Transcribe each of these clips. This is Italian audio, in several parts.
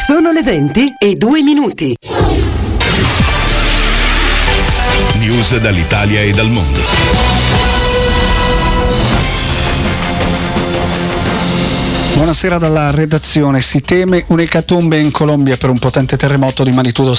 Sono le 20:02. News dall'Italia e dal mondo. Buonasera dalla redazione. Si teme un'ecatombe in Colombia per un potente terremoto di magnitudo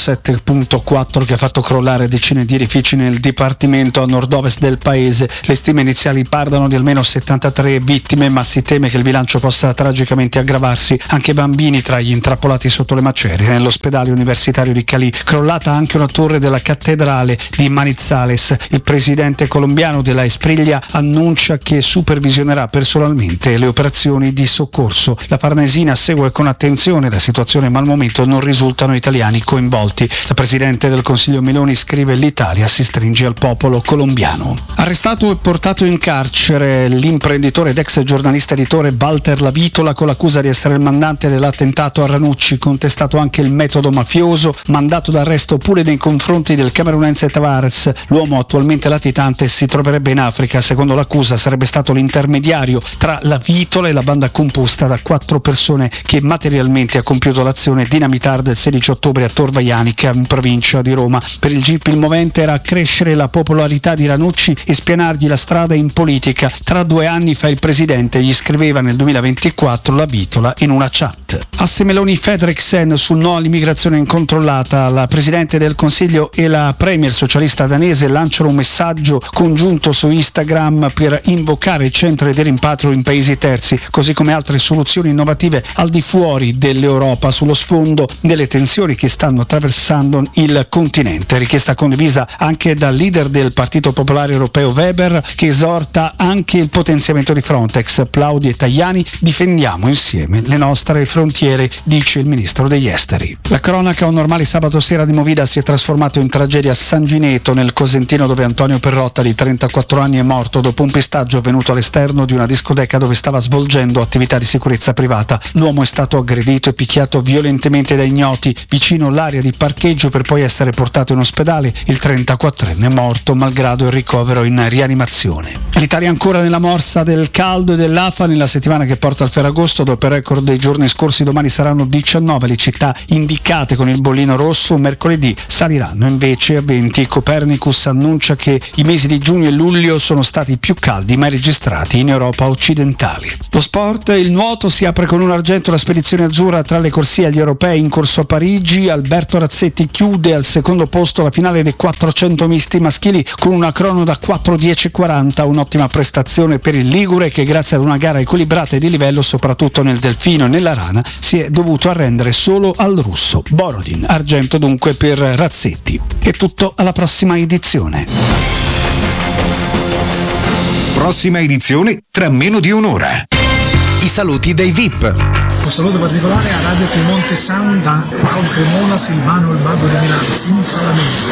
7.4 che ha fatto crollare decine di edifici nel dipartimento a nord-ovest del paese. Le stime iniziali parlano di almeno 73 vittime, ma si teme che il bilancio possa tragicamente aggravarsi. Anche bambini tra gli intrappolati sotto le macerie. Nell'ospedale universitario di Cali crollata anche una torre della cattedrale di Manizales. Il presidente colombiano della Esprilia annuncia che supervisionerà personalmente le operazioni di soccorso. La Farnesina segue con attenzione la situazione, ma al momento non risultano italiani coinvolti. La Presidente del Consiglio Meloni scrive: l'Italia si stringe al popolo colombiano. Arrestato e portato in carcere l'imprenditore ed ex giornalista editore Walter Lavitola con l'accusa di essere il mandante dell'attentato a Ranucci, contestato anche il metodo mafioso, mandato d'arresto pure nei confronti del camerunense Tavares. L'uomo attualmente latitante si troverebbe in Africa. Secondo l'accusa sarebbe stato l'intermediario tra Lavitola e la banda composta da 4 persone che materialmente ha compiuto l'azione dinamitar del 16 ottobre a Tor Vaianica, in provincia di Roma. Per il GIP il movente era crescere la popolarità di Ranucci e spianargli la strada in politica. Tra 2 anni fa il presidente gli scriveva nel 2024 la Vitola in una chat. Asse Meloni Fredriksen sul no all'immigrazione incontrollata. La Presidente del Consiglio e la Premier socialista danese lanciano un messaggio congiunto su Instagram per invocare il centro di rimpatrio in paesi terzi, così come altre soluzioni innovative al di fuori dell'Europa sullo sfondo delle tensioni che stanno attraversando il continente. Richiesta condivisa anche dal leader del Partito Popolare Europeo Weber, che esorta anche il potenziamento di Frontex. Plaudi e Tajani: difendiamo insieme le nostre frontiere, dice il ministro degli esteri. La cronaca: un normale sabato sera di Movida si è trasformato in tragedia a San Gineto, nel Cosentino, dove Antonio Perrotta di 34 anni è morto dopo un pistaggio avvenuto all'esterno di una discoteca dove stava svolgendo attività di sicurezza privata. L'uomo è stato aggredito e picchiato violentemente da ignoti vicino all'area di parcheggio per poi essere portato in ospedale. Il 34enne è morto malgrado il ricovero in rianimazione. L'Italia ancora nella morsa del caldo e dell'afa nella settimana che porta al Ferragosto. Dopo il record dei giorni scorsi, domani saranno 19 le città indicate con il bollino rosso. Mercoledì saliranno invece a 20. Copernicus annuncia che i mesi di giugno e luglio sono stati più caldi mai registrati in Europa occidentale. Lo sport: il nuoto si apre con un argento la spedizione azzurra tra le corsie agli europei in corso a Parigi. Alberto Razzetti chiude al secondo posto la finale dei 400 misti maschili con una crono da 4:10:40, un'ottima prestazione per il ligure che, grazie ad una gara equilibrata e di livello soprattutto nel delfino e nella rana, si è dovuto arrendere solo al russo Borodin. Argento dunque per Razzetti. È tutto, alla prossima edizione. Prossima edizione tra meno di un'ora. I saluti dei VIP. Un saluto particolare a Radio Piemonte Sound da Paolo Cremona, Silvano il Mago di Milano, Sim Salamini.